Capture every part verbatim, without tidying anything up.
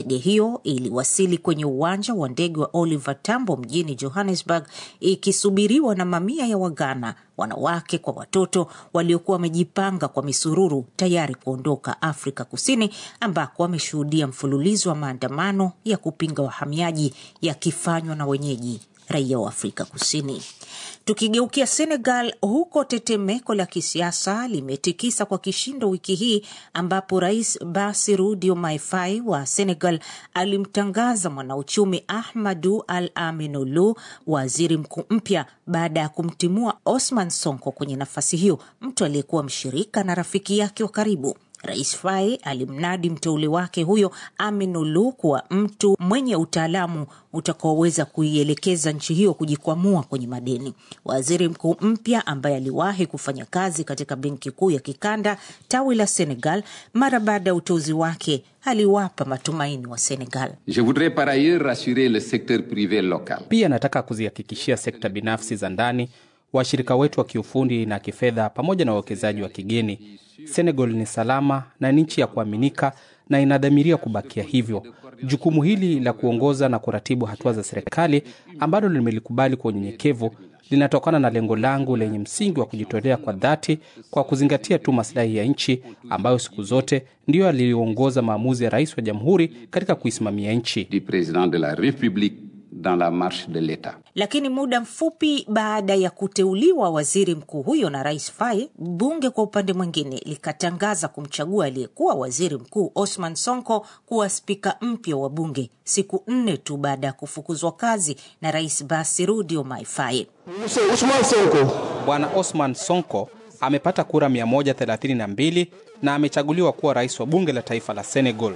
Ndege hiyo iliwasili kwenye uwanja wa ndege wa Oliver Tambo mjini Johannesburg ikisubiriwa na mamia ya Waghana, wanawake kwa watoto waliokuwa wamejipanga kwa misururu tayari kuondoka Afrika Kusini, ambako wameshuhudia mfululizo wa maandamano ya kupinga wahamiaji yakifanywa na wenyeji raia wa Afrika Kusini. Tukigeukia Senegal, huko tetemeko la kisiasa limetikisa kwa kishindo wiki hii, ambapo Rais Bassirou Diomaye Faye wa Senegal alimtangaza mwanauchumi Ahmadou Al-Aminou waziri mkuu mpya baada ya kumtimua Ousmane Sonko kwenye nafasi hiyo, mtu aliyekuwa mshirika na rafiki yake wa karibu. Rais Faye alimnadi mteule wake huyo Aminou kuwa mtu mwenye utaalamu utakaoweza kuielekeza nchi hiyo kujikwamua kwenye madeni. Waziri mkuu mpya ambaye aliwahi kufanya kazi katika benki kuu ya kikanda tawi la Senegal, mara baada ya uteuzi wake aliwapa matumaini wa Senegal. Je voudrais par ailleurs rassurer le secteur privé local. Pia nataka kuzihakikishia sekta binafsi za ndani, washirika wetu wa kiufundi na kifedha pamoja na wawekezaji wa kigeni, Senegal ni salama na nchi ya kuaminika na inadhamiria kubakia hivyo. Jukumu hili la kuongoza na kuratibu hatua za serikali ambalo limelikubali kwa unyenyekevu linatokana na lengo langu lenye msingi wa kujitolea kwa dhati kwa kuzingatia tu maslahi ya nchi, ambayo siku zote ndio aliongoza maamuzi ya rais wa jamhuri katika kuisimamia nchi. Du président de la République dans la marche de l'État. Lakini muda mfupi baada ya kuteuliwa waziri mkuu huyo na Rais Faye, bunge kwa upande mwingine likatangaza kumchagua aliyekuwa waziri mkuu Ousmane Sonko kuwa spika mpya wa bunge, siku nne tu baada ya kufukuzwa kazi na Rais Bassirou Diomaye Faye. Bwana Ousmane Sonko amepata kura mia moja thelathini na mbili na amechaguliwa kuwa rais wa bunge la taifa la Senegal.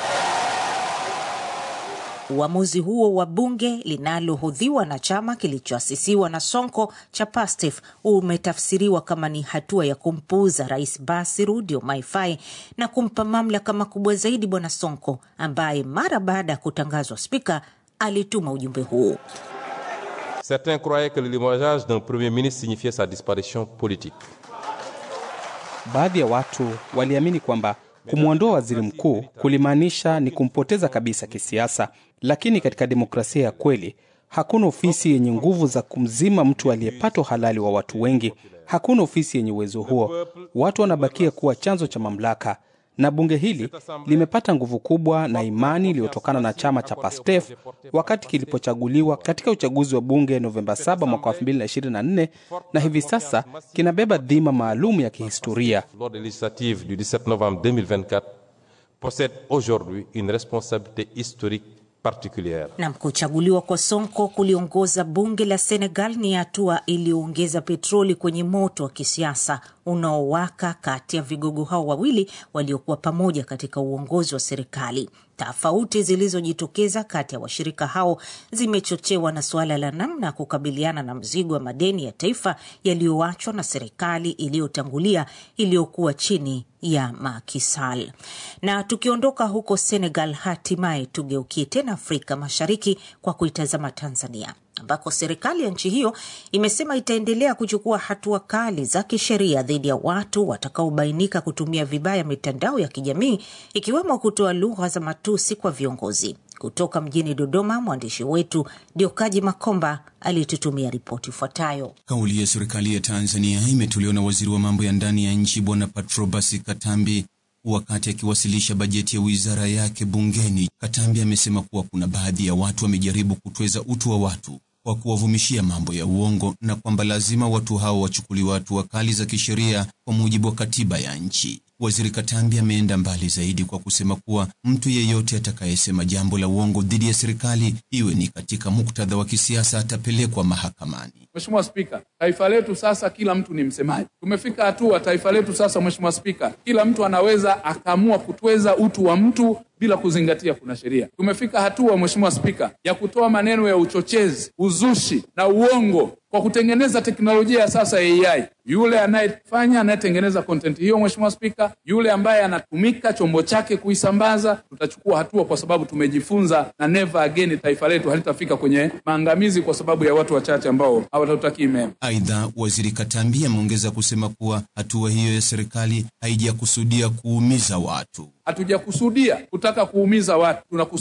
Uamuzi huo wa bunge linalohodhiwa na chama kilichoasisiwa na Sonko cha Pastef umetafsiriwa kama ni hatua ya kumpuuza Rais Bassirou Diomaye Faye na kumpa mamlaka makubwa zaidi Bwana Sonko, ambaye mara baada ya kutangazwa spika alituma ujumbe huu. Certains croyaient que le limogeage d'un premier ministre signifiait sa disparition politique. Baadhi ya watu waliamini kwamba kumwondoa waziri mkuu kulimaanisha ni kumpoteza kabisa kisiasa, lakini katika demokrasia ya kweli hakuna ofisi yenye nguvu za kumzima mtu aliyepata halali wa watu wengi. Hakuna ofisi yenye uwezo huo. Watu wanabakia kuwa chanzo cha mamlaka, na bunge hili limepata nguvu kubwa na imani iliyotokana na chama cha Pastef wakati kilipochaguliwa katika uchaguzi wa bunge Novemba saba mwaka elfu mbili na ishirini na nne, na hivi sasa kinabeba dhima maalum ya kihistoria. Lors des législatives du dix-sept novembre deux mille vingt-quatre possède aujourd'hui une responsabilité historique particulière. Na kuchaguliwa kwa Sonko kuliongoza bunge la Senegal ni hatua iliyoongeza petroli kwenye moto wa kisiasa unaowaka kati ya vigogo hao wawili waliokuwa pamoja katika uongozi wa serikali. Tofauti zilizojitokeza kati ya washirika hao zimechochewa na suala la namna kukabiliana na mzigo wa madeni ya taifa yaliyoachwa na serikali iliyotangulia iliyokuwa chini ya Macky Sall. Na tukiondoka huko Senegal, hatimaye tugeukie tena Afrika Mashariki kwa kuitazama Tanzania, ambako serikali ya nchi hiyo imesema itaendelea kuchukua hatua kali za kisheria dhidi ya watu watakaobainika kutumia vibaya mitandao ya kijamii, ikiwemo kutoa lugha za matusi kwa viongozi. Kutoka mjini Dodoma, mwandishi wetu Diokaji Makomba alitutumia ripoti ifuatayo. Kauli ya serikali ya Tanzania imetolewa na waziri wa mambo ya ndani ya nchi Bwana Patrobas Katambi wakati akiwasilisha bajeti ya wizara yake bungeni. Katambi amesema kuwa kuna baadhi ya watu wamejaribu kutweza utu wa watu kwa kuwavumishia mambo ya uongo, na kwamba lazima watu hao wachukuliwe hatua kali za kisheria kwa mujibu wa katiba ya nchi. Waziri Katambi ameenda mbali zaidi kwa kusema kuwa mtu yeyote atakayesema jambo la uongo dhidi ya serikali, iwe ni katika muktadha wa kisiasa, atapelekwa mahakamani. Mheshimiwa Spika, taifa letu sasa kila mtu ni msemaji. Tumefika hatua taifa letu sasa, Mheshimiwa Spika, kila mtu anaweza akaamua kutweza utu wa mtu bila kuzingatia kuna sheria. Tumefika hatua, Mheshimiwa Spika, ya kutoa maneno ya uchochezi, uzushi na uongo kwa kutengeneza teknolojia ya sasa ya A I. Yule anayefanya anayetengeneza content hiyo, Mheshimiwa Spika, yule ambaye anatumika chombo chake kuisambaza, tutachukua hatua kwa sababu tumejifunza, na never again taifa letu halitafika kwenye maangamizi kwa sababu ya watu wachache ambao hawatutaki mema. Aidha, waziri Katambi ameongeza kusema kuwa hatua hiyo ya serikali haijakusudia kuumiza watu. Hatujakusudia kutaka kuumiza watu, tunakusudia